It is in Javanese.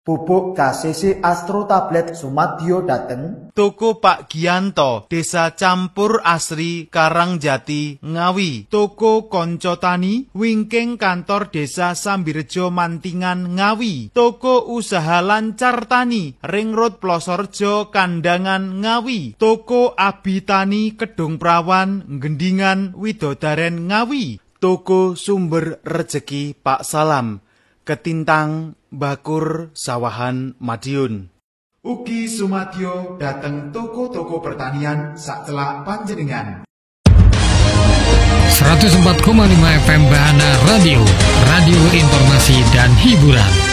Pupuk KCC Astro Tablet Sumadyo dateng Toko Pak Gianto, Desa Campur Asri, Karangjati, Ngawi. Toko Konco Tani, wingking kantor Desa Sambirejo Mantingan, Ngawi. Toko Usaha Lancar Tani, Ring Road Plosorjo, Kandangan, Ngawi. Toko Abi Tani, Kedung Prawan, Gendingan, Widodaren, Ngawi. Toko Sumber Rejeki Pak Salam, Ketintang, Bakur, Sawahan, Madiun. Ugi Sumadyo dateng toko-toko pertanian sacelak panjenengan. 104,5 FM Bahana Radio, radio informasi dan hiburan.